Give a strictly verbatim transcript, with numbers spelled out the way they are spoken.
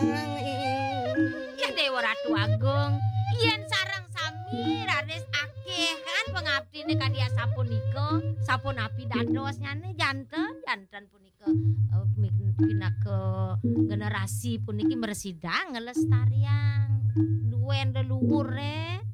Ya Dewa Ratu Agung, yen sareng sami raris akeh kan pengabdine kadya sapunika, sapunapi dadosnyane janten janten punika uh, pinaka generasi puniki mresidang ngelestarian duwen leluhure.